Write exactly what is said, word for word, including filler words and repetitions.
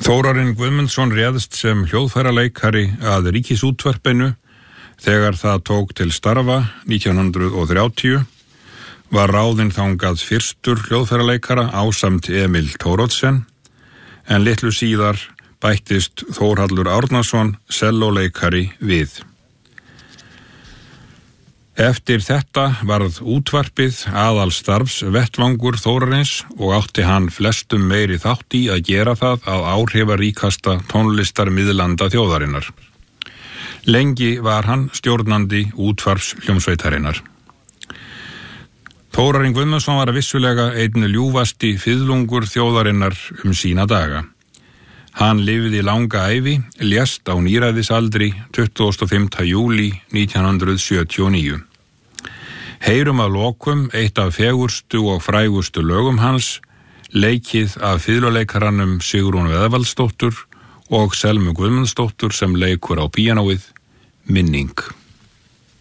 Þórarinn Guðmundsson réðst sem hljóðfæraleikari að Ríkisútvarpinu þegar það tók til starfa nítján hundruð og þrjátíu, var ráðinn þangað fyrstur hljóðfæraleikara ásamt Emil Thoroddsen, en litlu síðar bættist Þórhallur Árnason sellóleikari við. Eftir þetta varð útvarpið aðalstarfs vettvangur Þórarins og átti hann flestum meiri þátt í að gera það að áhrifaríkasta tónlistarmiðlanda þjóðarinnar. Lengi var hann stjórnandi útvarpshljómsveitarinnar. Þórarinn Guðmundsson var vissulega einn ljúfasti fiðlungur þjóðarinnar um sína daga. Hann lifði langa ævi, lést á níræðisaldri tuttugasta og fimmta júlí nítján hundruð sjötíu og níu. Heyrum að lokum eitt af fegurstu og frægustu lögum hans, leikið af fiðluleikaranum Sigrúnu Eðvaldsdóttur og Selmu Guðmundsdóttur sem leikur á píanóið, Minning.